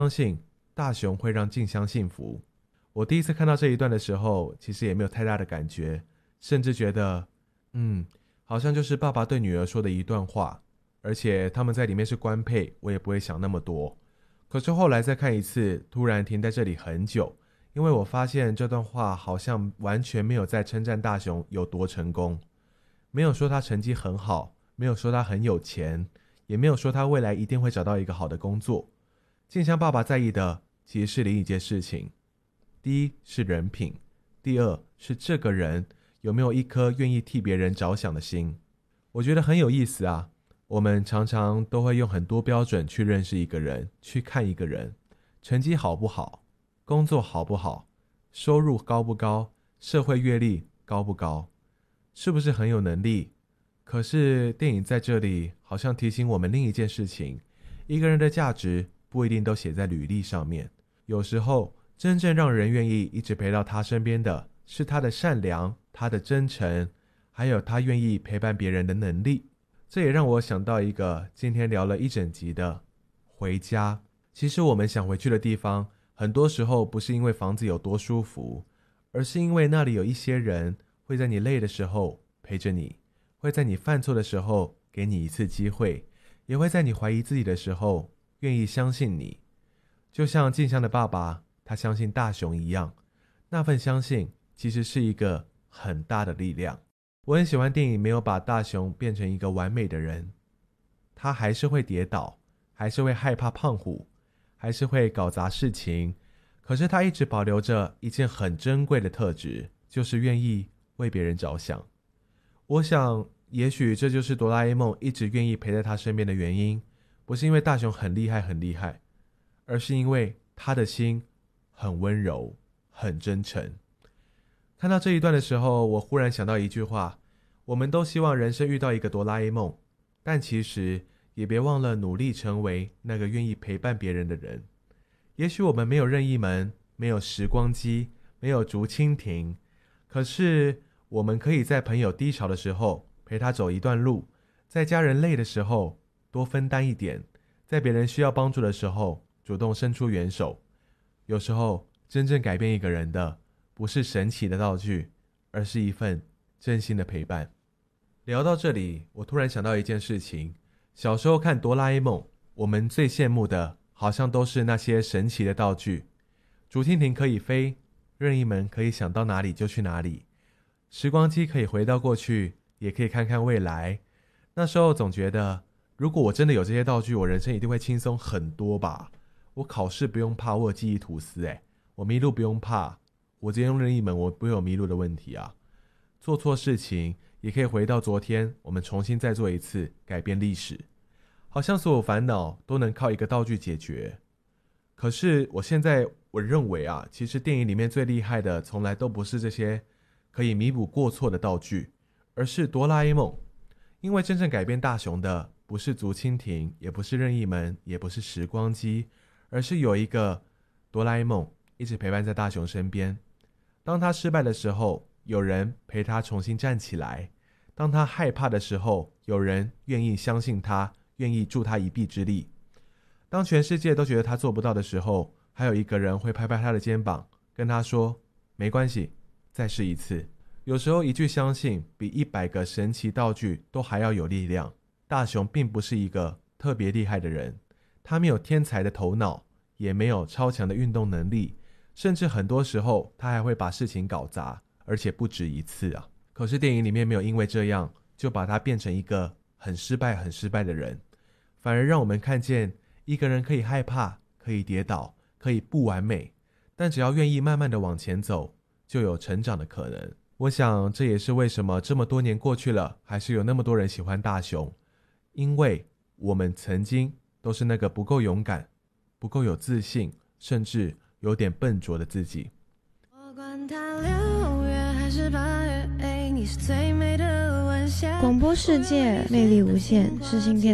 相信大雄会让静香幸福。我第一次看到这一段的时候，其实也没有太大的感觉，甚至觉得好像就是爸爸对女儿说的一段话，而且他们在里面是官配，我也不会想那么多。可是后来再看一次，突然停在这里很久，因为我发现这段话好像完全没有在称赞大雄有多成功，没有说他成绩很好，没有说他很有钱，也没有说他未来一定会找到一个好的工作。静香爸爸在意的其实是另一件事情，第一是人品，第二是这个人有没有一颗愿意替别人着想的心。我觉得很有意思啊，我们常常都会用很多标准去认识一个人，去看一个人，成绩好不好，工作好不好，收入高不高，社会阅历高不高，是不是很有能力。可是电影在这里好像提醒我们另一件事情，一个人的价值不一定都写在履历上面，有时候真正让人愿意一直陪到他身边的是他的善良，他的真诚，还有他愿意陪伴别人的能力。这也让我想到一个今天聊了一整集的回家。其实我们想回去的地方，很多时候不是因为房子有多舒服，而是因为那里有一些人会在你累的时候陪着你，会在你犯错的时候给你一次机会，也会在你怀疑自己的时候愿意相信你。就像静香的爸爸，他相信大雄一样，那份相信其实是一个很大的力量。我很喜欢电影没有把大雄变成一个完美的人，他还是会跌倒，还是会害怕胖虎，还是会搞砸事情，可是他一直保留着一件很珍贵的特质，就是愿意为别人着想。我想也许这就是哆啦 A 梦一直愿意陪在他身边的原因，不是因为大雄很厉害很厉害，而是因为他的心很温柔，很真诚。看到这一段的时候，我忽然想到一句话，我们都希望人生遇到一个哆啦 A 梦，但其实也别忘了努力成为那个愿意陪伴别人的人。也许我们没有任意门，没有时光机，没有竹蜻蜓，可是我们可以在朋友低潮的时候陪他走一段路，在家人累的时候多分担一点，在别人需要帮助的时候主动伸出援手。有时候真正改变一个人的不是神奇的道具，而是一份真心的陪伴。聊到这里，我突然想到一件事情，小时候看哆啦 A 梦，我们最羡慕的好像都是那些神奇的道具，竹蜻蜓可以飞，任意门可以想到哪里就去哪里，时光机可以回到过去，也可以看看未来。那时候总觉得，如果我真的有这些道具，我人生一定会轻松很多吧。我考试不用怕我有记忆吐司，我迷路不用怕，我直接用任意门，我不会有迷路的问题啊。做错事情也可以回到昨天，我们重新再做一次，改变历史。好像所有烦恼都能靠一个道具解决。可是我认为啊，其实电影里面最厉害的从来都不是这些可以弥补过错的道具，而是哆啦 A 梦。因为真正改变大雄的不是竹蜻蜓，也不是任意门，也不是时光机，而是有一个哆啦 A 梦一直陪伴在大雄身边。当他失败的时候，有人陪他重新站起来；当他害怕的时候，有人愿意相信他，愿意助他一臂之力。当全世界都觉得他做不到的时候，还有一个人会拍拍他的肩膀，跟他说没关系，再试一次。有时候一句相信比100个神奇道具都还要有力量。大雄并不是一个特别厉害的人，他没有天才的头脑，也没有超强的运动能力，甚至很多时候他还会把事情搞砸，而且不止一次啊。可是电影里面没有因为这样就把他变成一个很失败的人，反而让我们看见一个人可以害怕，可以跌倒，可以不完美，但只要愿意慢慢的往前走，就有成长的可能。我想这也是为什么这么多年过去了，还是有那么多人喜欢大雄，因为我们曾经都是那个不够勇敢，不够有自信，甚至有点笨拙的自己。 我管它6月还是8月，你是最美的晚霞。 广播世界魅力无限，世新电